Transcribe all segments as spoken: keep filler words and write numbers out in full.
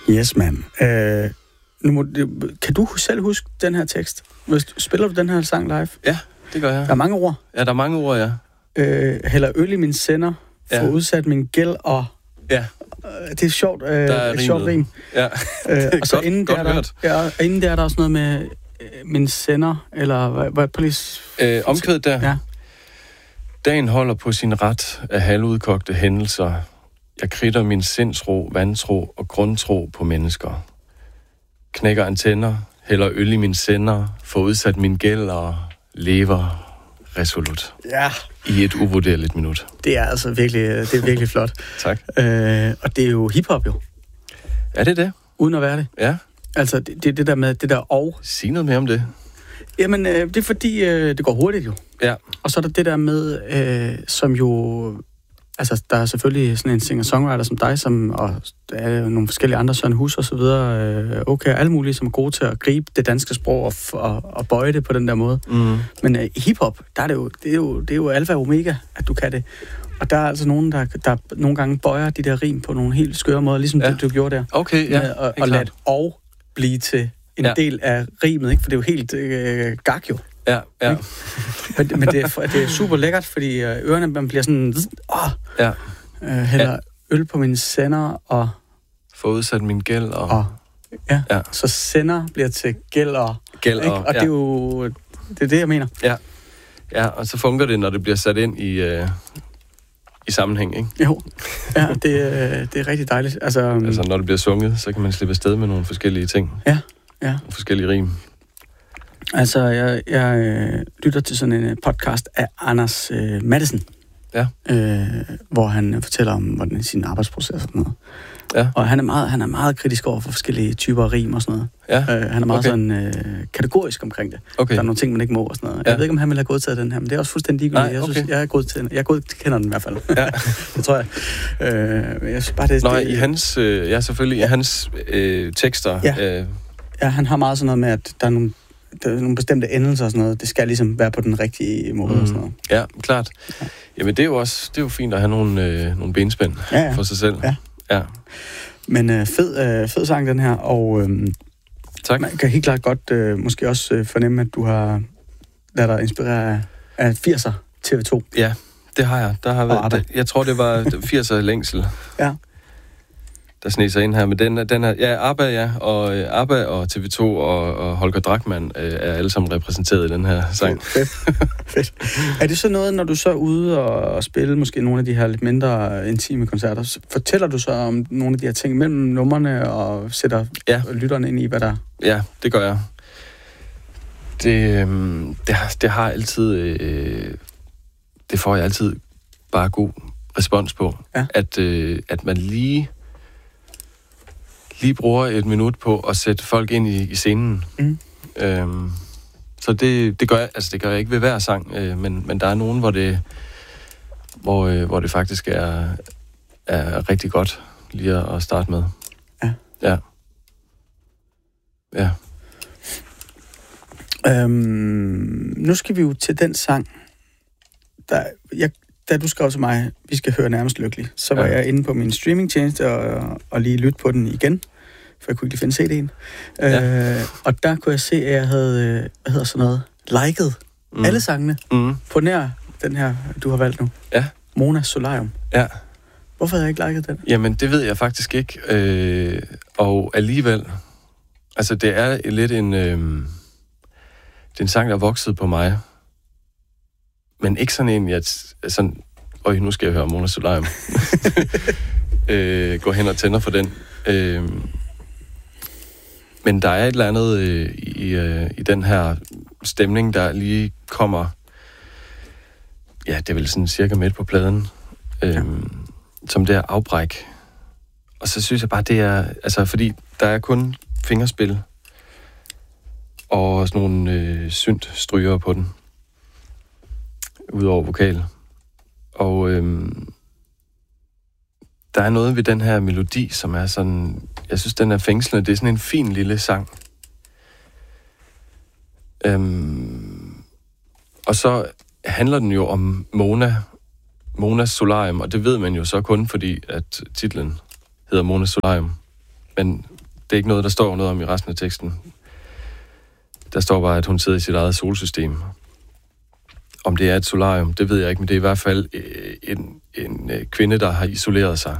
Yes, man. Øh, nu må, kan du selv huske den her tekst? Spiller du den her sang live? Ja, det gør jeg. Der er mange ord. Ja, der er mange ord, ja. Øh, hælder øl i mine sender, får Ja. udsat min gæld, og... Ja. Øh, det er sjovt, øh, Der er et sjovt rim. Ja, øh, og så godt, inden, godt der, der, ja, og inden der er der også noget med øh, min sender, eller hvad, hvad police... Øh, omkvædet der. Ja. Dagen holder på sin ret af halvudkogte hændelser. Jeg kridter min sindsro, vantro og grundtro på mennesker. Knækker antenner, hælder øl i min sender, får udsat min gæld og lever resolut. Ja. I et uvurderligt minut. Det er altså virkelig, det er virkelig flot. Tak. Øh, og det er jo hiphop jo. Er det det? Uden at være det. Ja. Altså, det, det, det der med det der og. Sig noget mere om det. Jamen, øh, det er fordi, øh, det går hurtigt jo. Ja. Og så er der det der med, øh, som jo... Altså, der er selvfølgelig sådan en singer-songwriter som dig, som, og der er jo nogle forskellige andre, Søren Hus og så videre, øh, okay, alle mulige, som er gode til at gribe det danske sprog og, og, og bøje det på den der måde. Mm. Men øh, i hiphop, der er det, jo, det, er jo, det er jo alfa og omega, at du kan det. Og der er altså nogen, der, der nogle gange bøjer de der rim på nogle helt skøre måder, ligesom ja. det, du gjorde der. Okay, ja. Med at, og lade og blive til en ja. del af rimet, ikke? For det er jo helt øh, gak jo. Ja, ja. Men, men det, er, det er super lækkert, fordi øh, ørerne man bliver sådan... Åh, ja. øh, hælder ja. øl på mine sender, og... Få udsat min gæld, og... og ja. ja, så sender bliver til gæld og... Gæld og, og ja. det er jo... Det er det, jeg mener. Ja, ja, og så fungerer det, når det bliver sat ind i, øh, i sammenhæng, ikke? Jo, ja, det, det er rigtig dejligt. Altså, altså, når det bliver sunget, så kan man slippe afsted med nogle forskellige ting. Ja, ja. Nogle forskellige rim. Altså, jeg, jeg øh, lytter til sådan en podcast af Anders øh, Mattesen, ja. øh, hvor han fortæller om hvordan sin arbejdsproces og sådan noget. Ja. Og han er meget, han er meget kritisk over for forskellige typer rim og sådan noget. Ja. Øh, han er meget okay. sådan øh, kategorisk omkring det. Okay. Der er nogle ting, man ikke må og sådan noget. Ja. Jeg ved ikke, om han ville have godtaget den her, men det er også fuldstændig ligegyldigt. Jeg synes, jeg er god til den. Jeg er god, kender den i hvert fald. Ja. Det tror jeg. Øh, jeg synes bare, det, Nå, det, i hans, øh, ja, selvfølgelig, ja. i hans øh, tekster. Ja. Øh, ja, han har meget sådan noget med, at der er nogle der er nogle bestemte endelser og sådan noget. Det skal ligesom være på den rigtige måde mm. og sådan noget. Ja, klart. Ja. Jamen, det er jo også det er jo fint at have nogle, øh, nogle benspænd ja, ja. for sig selv. Ja. Ja. Men øh, fed, øh, fed sang, den her, og øh, tak. Man kan helt klart godt øh, måske også øh, fornemme, at du har ladet dig inspirere af, af firser T V to. Ja, det har jeg. Der har været, jeg tror, det var firser længsel. Ja. Der sneg sig ind her, men den, den er, ja, ABBA, ja, og øh, ABBA og T V to og, og Holger Drachmann øh, er alle sammen repræsenteret i den her sang. Fedt. Fedt. Er det så noget, når du så er ude og spille måske nogle af de her lidt mindre intime koncerter, fortæller du så om nogle af de her ting mellem numrene og sætter ja. lytterne ind i, hvad der... Ja, det gør jeg. Det, øh, det, har, det har altid... Øh, det får jeg altid bare god respons på. Ja. At, øh, at man lige... lige bruger et minut på at sætte folk ind i, i scenen. Mm. Øhm, så det, det gør jeg, altså det gør jeg ikke ved hver sang, øh, men, men der er nogen, hvor det, hvor, øh, hvor det faktisk er, er rigtig godt lige at starte med. Ja. Ja. Ja. Øhm, nu skal vi jo til den sang, der, jeg, da du skrev til mig, vi skal høre Nærmest Lykkelig, så var ja. jeg inde på min streamingtjeneste og, og lige lytte på den igen, for jeg kunne ikke lige finde C D'en. Ja. Øh, og der kunne jeg se, at jeg havde, hvad hedder sådan noget, liket mm. alle sangene mm. på nær den her, du har valgt nu. Ja. Mona Solarium. Ja. Hvorfor havde jeg ikke liket den? Jamen, det ved jeg faktisk ikke. Øh, og alligevel, altså det er lidt en, øh, det er en sang, der er vokset på mig. Men ikke sådan en, jeg sådan, øj, nu skal jeg høre Mona Solarium. øh, gå hen og tænder for den. Øh, men der er et eller andet øh, i, øh, i den her stemning, der lige kommer, ja, det er vel sådan cirka midt på pladen, øh, ja. som det er afbræk. Og så synes jeg bare, det er, altså fordi der er kun fingerspil og sådan nogle øh, synt stryger på den. Udover vokal. Og øhm, der er noget ved den her melodi, som er sådan... Jeg synes, den er fængslende. Det er sådan en fin lille sang. Øhm, og så handler den jo om Mona. Monas Solarium, og det ved man jo så kun, fordi at titlen hedder Mona Solarium. Men det er ikke noget, der står noget om i resten af teksten. Der står bare, at hun sidder i sit eget solsystem. Om det er et solarium, det ved jeg ikke, men det er i hvert fald en, en kvinde, der har isoleret sig.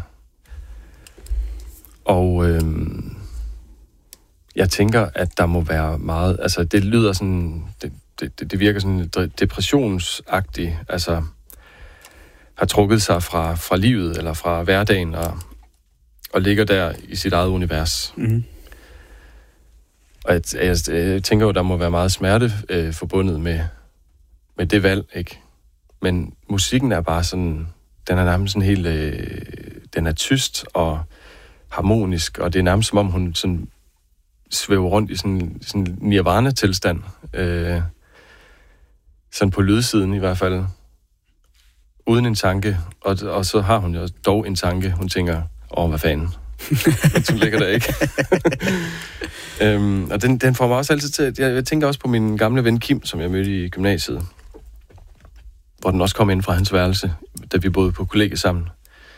Og øhm, jeg tænker, at der må være meget... Altså, det lyder sådan... Det, det, det virker sådan depressionsagtigt. Altså, har trukket sig fra, fra livet eller fra hverdagen og, og ligger der i sit eget univers. Mm-hmm. Og jeg, jeg, jeg tænker jo, der må være meget smerte øh, forbundet med, med det valg, ikke? Men musikken er bare sådan... Den er nærmest sådan helt... Øh, den er tyst og harmonisk, og det er nærmest som om, hun sådan svæver rundt i sådan en nirvana-tilstand. Øh, sådan på lydsiden i hvert fald. Uden en tanke. Og, og så har hun jo dog en tanke. Hun tænker, åh, hvad fanden? Hun ligger der ikke. øhm, og den, den får mig også altid til... Jeg, jeg tænker også på min gamle ven Kim, som jeg mødte i gymnasiet. Hvor den også kom ind fra hans værelse, da vi boede på kollegie sammen.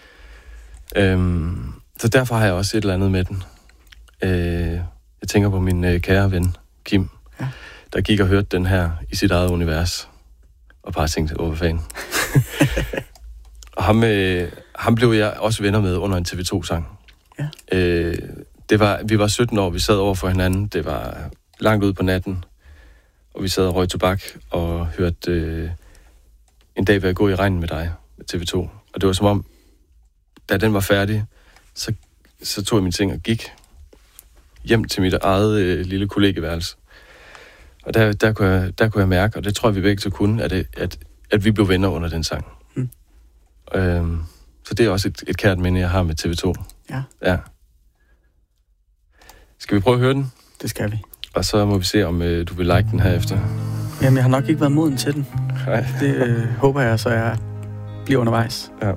Øhm, så derfor har jeg også et eller andet med den. Øh, jeg tænker på min øh, kære ven, Kim, ja. Der gik og hørte den her i sit eget univers. Og bare tænkte, åh, hvad fanden. Og ham, øh, ham blev jeg også venner med under en T V to-sang. Ja. Øh, det var, vi var sytten år, vi sad over for hinanden. Det var langt ude på natten. Og vi sad og røg tobak og hørte øh, En dag vil jeg gå i regnen med dig, T V to. Og det var som om, da den var færdig, så, så tog jeg mine ting og gik hjem til mit eget øh, lille kollegeværelse. Og der, der, kunne jeg, der kunne jeg mærke, og det tror jeg, vi begge så kunne, at, at, at vi blev venner under den sang. Mm. Øhm, så det er også et, et kært minde, jeg har med T V to. Ja. Ja. Skal vi prøve at høre den? Det skal vi. Og så må vi se, om øh, du vil like den her efter. Jamen, jeg har nok ikke været moden til den. Nej. Det øh, håber jeg, så jeg bliver undervejs. Ja.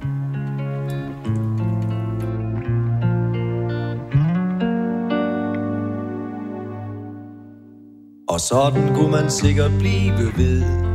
Og sådan kunne man sikkert blive ved.